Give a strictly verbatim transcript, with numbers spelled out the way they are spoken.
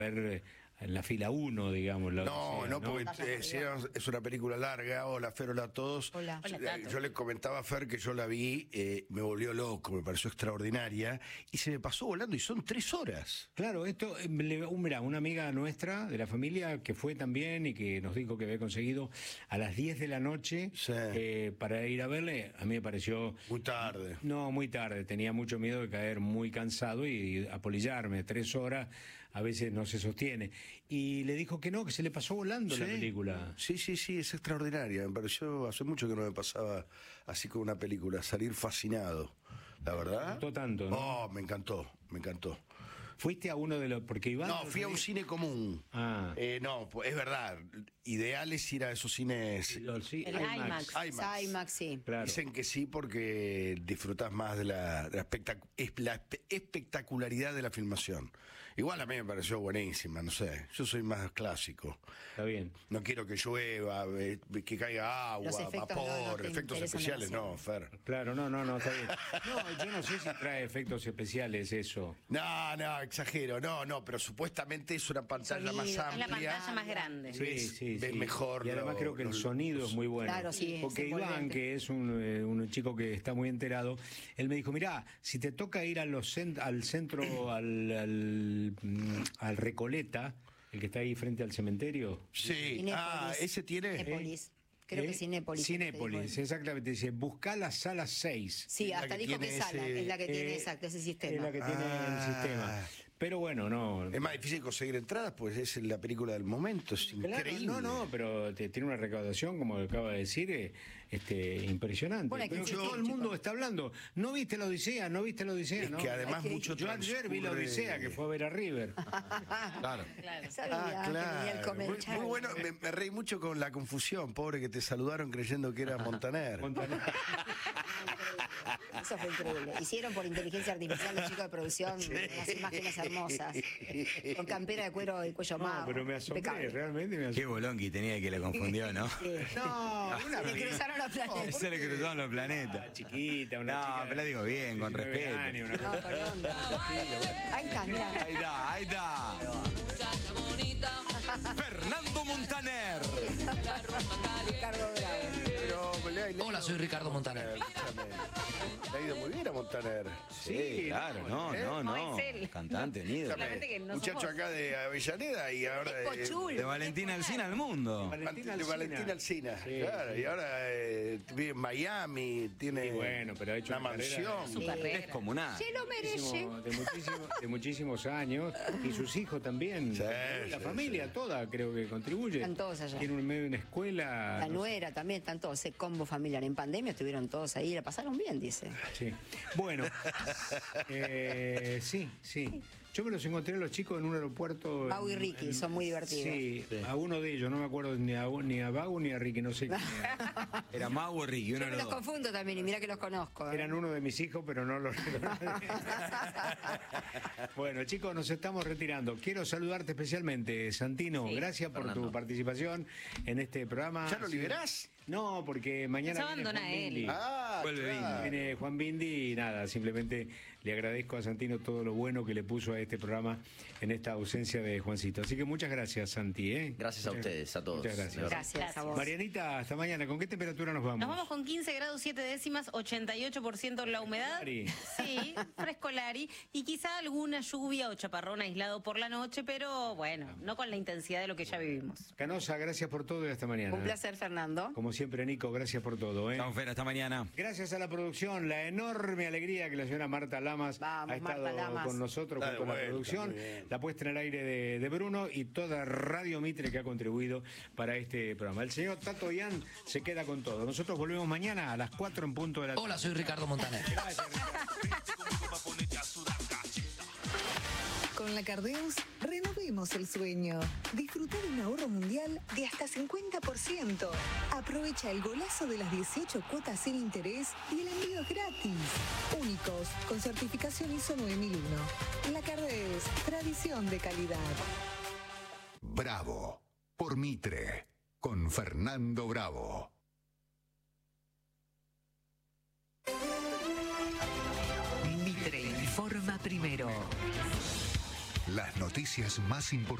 ver en la fila uno, digamos. No, sea, no, ¿no? porque eh, si es una película larga. Hola, Fer, hola a todos. Hola. Yo, Hola, eh, yo le comentaba a Fer que yo la vi, eh, me volvió loco, me pareció extraordinaria, y se me pasó volando, y son tres horas. Claro, esto, eh, le- un- mirá, una amiga nuestra de la familia que fue también y que nos dijo que había conseguido a las diez de la noche Sí. eh, para ir a verle, a mí me pareció... Muy tarde. No, muy tarde, tenía mucho miedo de caer muy cansado y apolillarme, tres horas a veces no se sostiene. Y le dijo que no, que se le pasó volando la Sí. película. Sí, sí, sí, es extraordinaria. Me pareció, hace mucho que no me pasaba así con una película, salir fascinado. La verdad. Me gustó tanto, ¿no? Oh, me encantó, me encantó. Fuiste a uno de los... porque Iván... No, fui a un cine común. Ah. Eh, no, pues es verdad. Ideal es ir a esos cines. Los- sí, El IMAX. IMAX. IMAX. IMAX, sí. Claro. Dicen que sí porque disfrutas más de la, de la, espectac- es- la espe- espectacularidad de la filmación. Igual a mí me pareció buenísima, no sé. Yo soy más clásico. Está bien. No quiero que llueva, eh, que caiga agua, Los efectos no, vapor, no te efectos interesan especiales, demasiado. no, Fer. Claro, no, no, no, está bien. No, yo no sé si trae efectos especiales eso. No, no, exagero, no, no, pero supuestamente es una pantalla Sonido, más es la amplia. Es la pantalla más grande. Sí, Ves- sí, ves sí. mejor Y además lo- creo que el lo- sonido es muy bueno. Claro, sí, es Porque Iván, envolvente. que es un, eh, un chico que está muy enterado, él me dijo, mirá, si te toca ir a los cent- al centro, al, al, mm, al Recoleta, el que está ahí frente al cementerio. Sí, Cinépolis. ah, ese tiene. Cinépolis. Creo ¿Eh? que Cinépolis. Cinépolis, exactamente. Dice, buscá la sala seis. Sí, La hasta que dijo que tiene sala, ese- es la que tiene Eh, exacto ese Es sistema. la que tiene Ah. el sistema. Pero bueno, no. Es más difícil conseguir entradas, pues es la película del momento, es Claro, increíble. no, no, pero te- tiene una recaudación, como acaba de decir, eh, este, impresionante. Bueno, hay que pero que insistir, todo el mundo chicos. está hablando. ¿No viste la Odisea? ¿No viste la Odisea? Es ¿no? que además Hay que- mucho Yo ayer vi la transcurre- Odisea, que fue a ver a River. Claro. Sabía Ah, que venía el claro. Muy, comentario. muy bueno, me, me reí mucho con la confusión, pobre que te saludaron creyendo que era Montaner. Montaner. Eso fue increíble. Hicieron por inteligencia artificial los chicos de producción unas imágenes hermosas. Con campera de cuero y cuello No, más. pero me asombré, impecable. realmente me Qué asombré. bolonqui tenía que lo confundió, ¿no? Sí. No, una Se le cruzaron los planetas. Se le cruzaron los planetas. chiquita, una No, chica. pero la digo bien, con diecinueve respeto. años, una No, cosa- perdón. Ahí está, mirá. Ahí está, ahí está. Fernando Montaner. Ricardo Bravo. Pero le ha- le ha Hola, ido soy bien Ricardo a Montaner. escúchame. Le ha ido muy bien a Montaner. Sí, claro, no, no, no no. es él. Cantante, nido. Solamente que no Muchacho somos. acá de Avellaneda y ahora Es cochulo. De Valentina Alsina al mundo. Valentina de Alsina. Valentina Alsina, Sí, claro, sí. y ahora eh, vive en Miami, tiene Sí, bueno, pero ha hecho una una carrera mansión. Su carrera. Es comunal. Se lo merece. Muchísimo- de, muchísimo- de muchísimos años y sus hijos también. Sí, la sí, familia sí. toda creo que contribuye. Están todos allá. Tiene un medio una escuela. La no nuera también, están todos, ese combo familiar. En pandemia estuvieron todos ahí, la pasaron bien, dice. sé. Sí. Bueno, eh, sí, sí. Yo me los encontré a los chicos en un aeropuerto. Bau y en- Ricky, en- son muy divertidos. Sí, a uno de ellos, no me acuerdo ni a, ni a Bau ni a Ricky, no sé quién era. Era Mau o Ricky, Yo uno me de los los dos. confundo también y mira que los conozco. ¿eh? Eran uno de mis hijos, pero no los. Bueno, chicos, nos estamos retirando. Quiero saludarte especialmente, Santino. Sí, Gracias por Fernando. tu participación en este programa. ¿Ya lo Sí. liberás? No, porque mañana Se viene abandona Juan él. Bindi. Ah, Vuelve claro. Viene Juan Bindi y nada, simplemente le agradezco a Santino todo lo bueno que le puso a este programa en esta ausencia de Juancito. Así que muchas gracias, Santi. ¿eh? Gracias a Muchas- ustedes, a todos. Muchas de gracias. verdad. Gracias a vos. Marianita, hasta mañana. ¿Con qué temperatura nos vamos? Nos vamos con quince grados siete décimas, ochenta y ocho por ciento la humedad. Lari. Sí, frescolari. Y quizá alguna lluvia o chaparrón aislado por la noche, pero bueno, no con la intensidad de lo que ya vivimos. Canosa, gracias por todo y hasta mañana. Un placer, Fernando. Como siempre, Nico, gracias por todo. ¿eh? Chao, Fer, hasta mañana. Gracias a la producción, la enorme alegría que la señora Marta Lamas Vamos, ha estado Marta Lamas. con nosotros, Está de con la vuelta, producción, muy bien. la puesta en el aire de, de Bruno y toda Radio Mitre que ha contribuido para este programa. El señor Tato Ian se queda con todo. Nosotros volvemos mañana a las cuatro en punto de la tarde. Hola, soy Ricardo Montaner. Con la Cardeus, renovemos el sueño. Disfruta de un ahorro mundial de hasta cincuenta por ciento. Aprovecha el golazo de las dieciocho cuotas sin interés y el envío es gratis. Únicos, con certificación I S O nueve mil uno. La Cardeus, tradición de calidad. Bravo, por Mitre, con Fernando Bravo. Mitre informa primero. Las noticias más importantes.